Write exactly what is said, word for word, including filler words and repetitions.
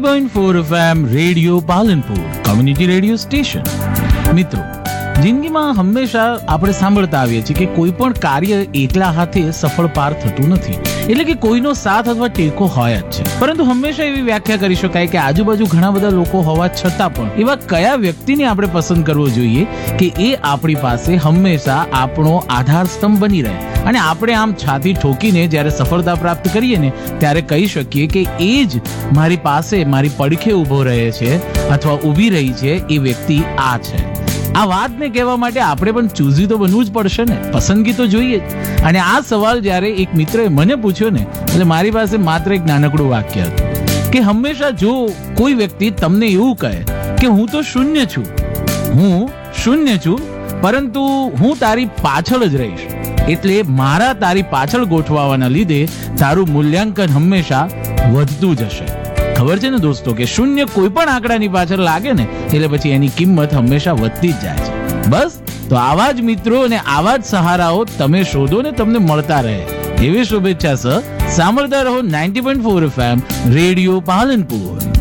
Point four FM radio Palanpur community radio station. મિત્રો, જિંદગીમાં હંમેશા આપણે સાંભળતા આવીએ છીએ કે કોઈ પણ કાર્ય એકલા હાથે સફળ પાર થતું નથી, એટલે કે કોઈનો સાથ અથવા ટેકો હોય જ છે. પરંતુ હંમેશા એવી વ્યાખ્યા કરી શકાય કે આજુબાજુ ઘણા બધા લોકો હોવા છતાં પણ એવા કયા વ્યક્તિને આપણે પસંદ કરવો જોઈએ કે એ આપણી પાસે હંમેશા આપણો આધાર સ્તંભ બની રહે, અને આપણે આમ છાતી ઠોકીને જ્યારે સફળતા પ્રાપ્ત કરીએ ને ત્યારે કહી શકીએ કે એ જ મારી પાસે મારી પડખે ઊભો રહે છે અથવા ઊભી રહી છે, એ વ્યક્તિ આ છે. આ વાતને કહેવા માટે આપણે પણ ચૂઝી તો બનવું જ પડશે ને, પસંદગી તો જોઈએ જ. અને આ સવાલ જ્યારે એક મિત્રએ મને પૂછ્યો ને, એટલે મારી પાસે માત્ર એક નાનકડું વાક્ય હતું કે હંમેશા જો કોઈ વ્યક્તિ તમને એવું કહે કે હું તો શૂન્ય છું, હું શૂન્ય છું, પરંતુ હું તારી પાછળ જ રહીશ, એટલે મારા તારી પાછળ ગોઠવાવાના લીધે તારું મૂલ્યાંકન હંમેશા વધતું જશે. ખબર છે ને દોસ્તો કે શૂન્ય કોઈ પણ આંકડાની પાછળ લાગે ને એટલે પછી એની કિંમત હંમેશા વધતી જ જાય છે. બસ તો આવા જ મિત્રો અને આવા જ સહારાઓ તમે શોધો ને તમને મળતા રહે, એવી શુભેચ્છા સહ સાંભળતા રહો ninety point four FM radio Palanpur.